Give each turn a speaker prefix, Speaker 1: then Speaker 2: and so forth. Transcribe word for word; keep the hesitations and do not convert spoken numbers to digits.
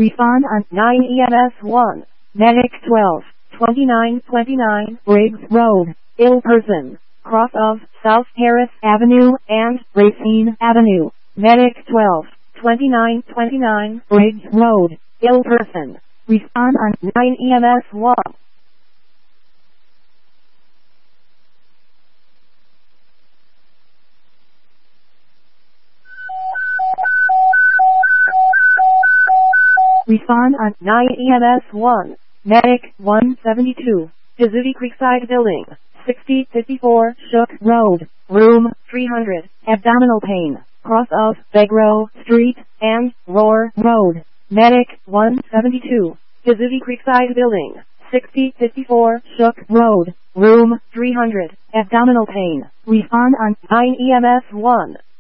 Speaker 1: Refund on nine E M S one. Medic twelve, twenty-nine twenty-nine, Briggs Road, ill person, cross of South Harris Avenue and Racine Avenue. Medic twelve, twenty-nine twenty-nine, Briggs Road, ill person. Refund on nine E M S one. Refund on nine E M S one. Medic one seventy-two, Pizzuti Creekside Building, sixty fifty-four Shook Road, room three hundred, abdominal pain, cross of Begro Street and Roar Road. Medic one seventy-two, Pizzuti Creekside Building, sixty fifty-four Shook Road, room three hundred, abdominal pain. Refund on nine E M S one.